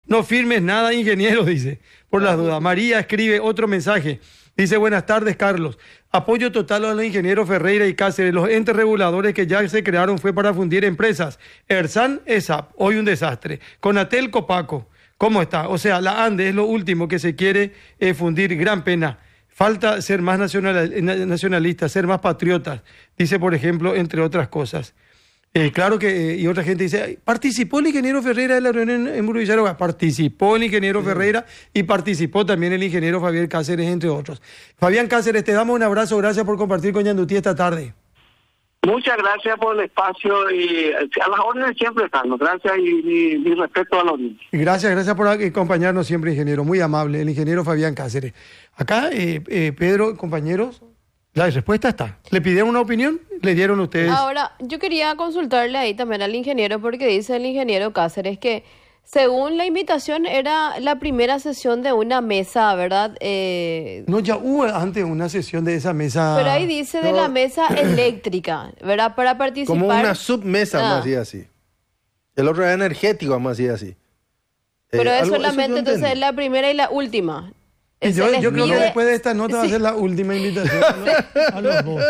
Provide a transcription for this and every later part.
No firmes nada, ingeniero, dice, por las dudas. María escribe otro mensaje. Dice, buenas tardes, Carlos. Apoyo total a los ingenieros Ferreira y Cáceres. Los entes reguladores que ya se crearon fue para fundir empresas. Ersan, ESAP, hoy un desastre. Conatel, Copaco. ¿Cómo está? O sea, la ANDE es lo último que se quiere fundir. Gran pena. Falta ser más nacionalistas, ser más patriotas. Dice, por ejemplo, entre otras cosas. Claro que, y otra gente dice, participó el ingeniero Ferreira de la reunión en Muro Villarroga. Participó el ingeniero Ferreira y participó también el ingeniero Fabián Cáceres, entre otros. Fabián Cáceres, te damos un abrazo, gracias por compartir con Yandutí esta tarde. Muchas gracias por el espacio y a las órdenes siempre están. Gracias y mi respeto a los niños. Gracias por acompañarnos siempre, ingeniero. Muy amable, el ingeniero Fabián Cáceres. Acá, Pedro, compañeros, la respuesta está. ¿Le pidieron una opinión? ¿Le dieron ustedes? Ahora, yo quería consultarle ahí también al ingeniero, porque dice el ingeniero Cáceres que según la invitación era la primera sesión de una mesa, ¿verdad? No, ya hubo antes una sesión de esa mesa. Pero ahí dice de la mesa eléctrica, ¿verdad? Para participar. Como una submesa, vamos a decir así. El otro era energético, vamos a decir así. Pero es solamente, entonces, es la primera y la última. Y yo creo que después de esta nota va a ser la última invitación a los dos.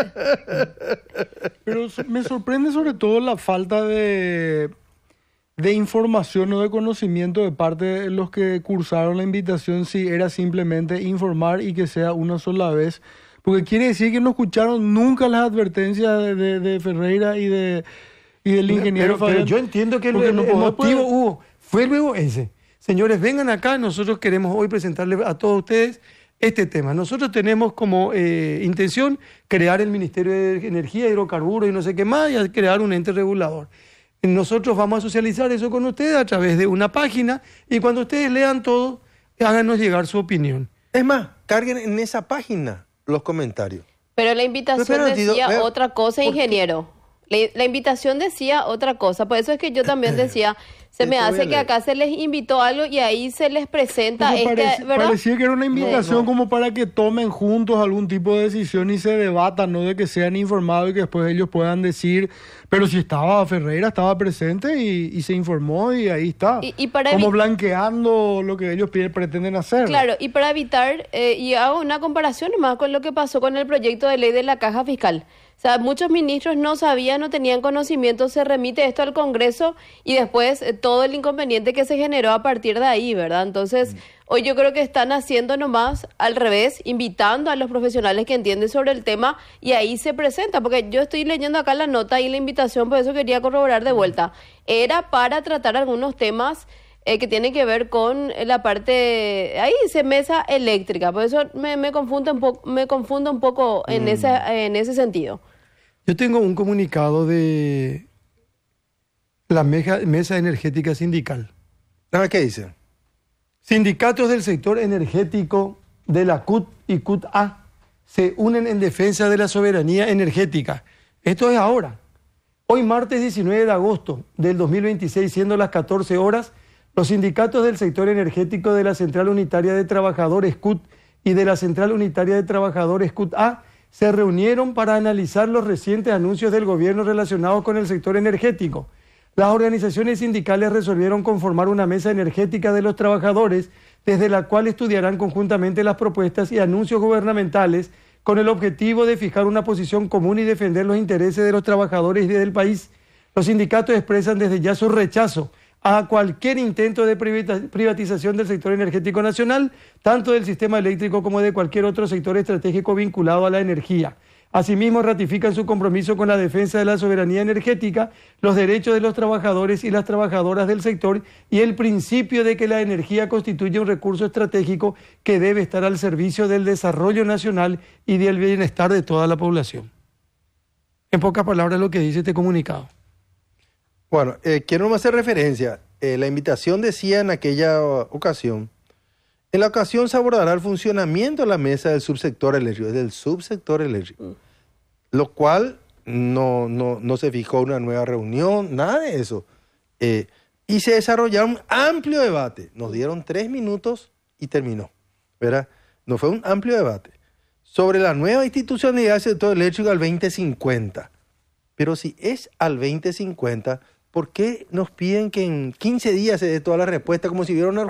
Pero me sorprende sobre todo la falta de información o de conocimiento de parte de los que cursaron la invitación, si era simplemente informar y que sea una sola vez. Porque quiere decir que no escucharon nunca las advertencias de Ferreira y del ingeniero Fabián. Pero yo entiendo que el motivo fue luego ese. Señores, vengan acá, nosotros queremos hoy presentarles a todos ustedes este tema. Nosotros tenemos como intención crear el Ministerio de Energía, Hidrocarburos y no sé qué más, y crear un ente regulador. Nosotros vamos a socializar eso con ustedes a través de una página y cuando ustedes lean todo, háganos llegar su opinión. Es más, carguen en esa página los comentarios. Pero la invitación decía otra cosa, ingeniero. La invitación decía otra cosa, por eso es que yo también decía, se me hace que acá se les invitó algo y ahí se les presenta ¿verdad? Parecía que era una invitación como para que tomen juntos algún tipo de decisión y se debatan, no de que sean informados y que después ellos puedan decir, pero si estaba Ferreira, estaba presente y se informó y ahí está. Y para como blanqueando lo que ellos pretenden hacer. Claro, y para evitar, y hago una comparación más con lo que pasó con el proyecto de ley de la caja fiscal. O sea, muchos ministros no sabían, no tenían conocimiento, se remite esto al Congreso y después todo el inconveniente que se generó a partir de ahí, ¿verdad? Entonces, hoy yo creo que están haciendo nomás al revés, invitando a los profesionales que entienden sobre el tema y ahí se presenta, porque yo estoy leyendo acá la nota y la invitación, por eso quería corroborar de vuelta. Era para tratar algunos temas que tienen que ver con la parte, ahí dice mesa eléctrica, por eso me confundo un poco en ese sentido. Yo tengo un comunicado de la Mesa Energética Sindical. ¿Qué dice? Sindicatos del sector energético de la CUT y CUT-A se unen en defensa de la soberanía energética. Esto es ahora. Hoy, martes 19 de agosto del 2026, siendo las 14 horas, los sindicatos del sector energético de la Central Unitaria de Trabajadores CUT y de la Central Unitaria de Trabajadores CUT-A se reunieron para analizar los recientes anuncios del gobierno relacionados con el sector energético. Las organizaciones sindicales resolvieron conformar una mesa energética de los trabajadores, desde la cual estudiarán conjuntamente las propuestas y anuncios gubernamentales con el objetivo de fijar una posición común y defender los intereses de los trabajadores y del país. Los sindicatos expresan desde ya su rechazo a cualquier intento de privatización del sector energético nacional, tanto del sistema eléctrico como de cualquier otro sector estratégico vinculado a la energía. Asimismo, ratifican su compromiso con la defensa de la soberanía energética, los derechos de los trabajadores y las trabajadoras del sector y el principio de que la energía constituye un recurso estratégico que debe estar al servicio del desarrollo nacional y del bienestar de toda la población. En pocas palabras, lo que dice este comunicado. Bueno, quiero nomás hacer referencia. La invitación decía en aquella ocasión, en la ocasión se abordará el funcionamiento de la mesa del subsector eléctrico, lo cual no se fijó una nueva reunión, nada de eso. Y se desarrollaron un amplio debate. Nos dieron 3 minutos y terminó, ¿verdad? No fue un amplio debate sobre la nueva institucionalidad del sector eléctrico al 2050. Pero si es al 2050, ¿por qué nos piden que en 15 días se dé toda la respuesta como si hubiera una